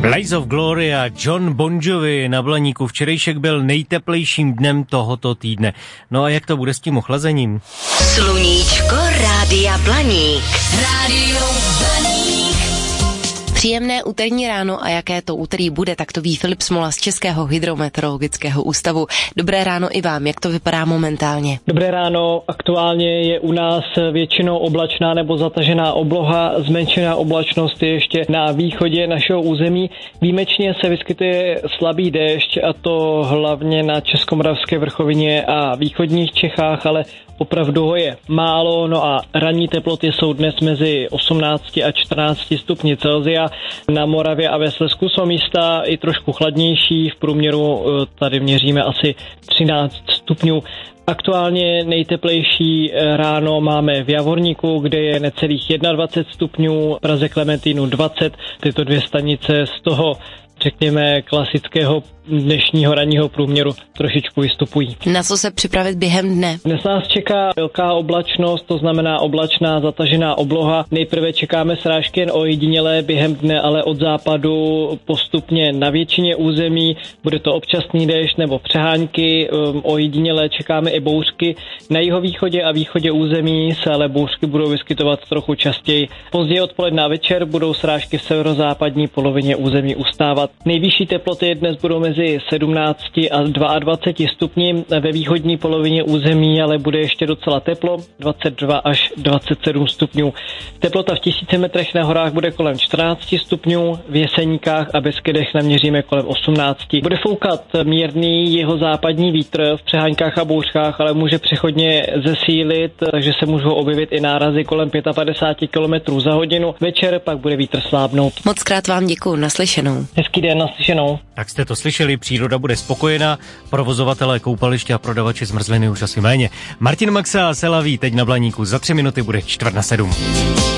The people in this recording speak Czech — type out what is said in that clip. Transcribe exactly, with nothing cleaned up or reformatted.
Blaze of Glory a John Bon Jovi na Blaníku. Včerejšek byl nejteplejším dnem tohoto týdne. No a jak to bude s tím ochlazením? Sluníčko Rádia Blaník. Rádio Blaník. Příjemné úterní ráno a jaké to úterý bude, tak to ví Filip Smola z Českého hydrometeorologického ústavu. Dobré ráno i vám, jak to vypadá momentálně? Dobré ráno, aktuálně je u nás většinou oblačná nebo zatažená obloha, zmenšená oblačnost je ještě na východě našeho území. Výjimečně se vyskytuje slabý déšť a to hlavně na Českomoravské vrchovině a východních Čechách, ale opravdu ho je málo, no a ranní teploty jsou dnes mezi osmnácti a čtrnácti stupni Celsia. Na Moravě a ve Slezsku jsou místa i trošku chladnější, v průměru tady měříme asi třináct stupňů. Aktuálně nejteplejší ráno máme v Javorníku, kde je necelých dvacet jedna stupňů, v Praze Klementínu dvacet, tyto dvě stanice z toho řekněme klasického dnešního ranního průměru trošičku vystupují. Na co se připravit během dne? Dnes nás čeká velká oblačnost, to znamená oblačná zatažená obloha. Nejprve čekáme srážky jen ojedinělé během dne, ale od západu postupně na většině území. Bude to občasný déšť nebo přehánky, ojedinělé čekáme i bouřky. Na jihovýchodě a východě území se ale bouřky budou vyskytovat trochu častěji. Později odpoledne a večer budou srážky v severozápadní polovině území ustávat. Nejvyšší teploty dnes budou mezi sedmnácti a dvaceti dvěma stupni, ve východní polovině území ale bude ještě docela teplo, dvacet dva až dvacet sedm stupňů. Teplota v tisíci metrech na horách bude kolem čtrnácti stupňů, v Jeseníkách a Beskydech naměříme kolem osmnácti. Bude foukat mírný jihozápadní vítr v přeháňkách a bouřkách, ale může přechodně zesílit, takže se můžou objevit i nárazy kolem padesát pět kilometrů za hodinu. Večer pak bude vítr slábnout. Moc krát vám děkuju, naslyšenou. Hezký den, naslyšenou. Tak jste to slyšeli, příroda bude spokojená, provozovatelé koupaliště a prodavači zmrzliny už asi méně. Martin Maxa a Selaví teď na Blaníku, za tři minuty bude čtvrt na sedm.